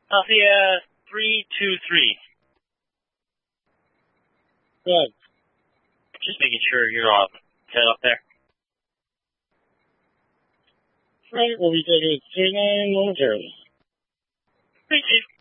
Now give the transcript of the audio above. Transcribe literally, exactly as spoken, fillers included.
Althea three two three. Good. Just making sure you're all set up there. Right, we'll be taking three nine momentarily. Thank you.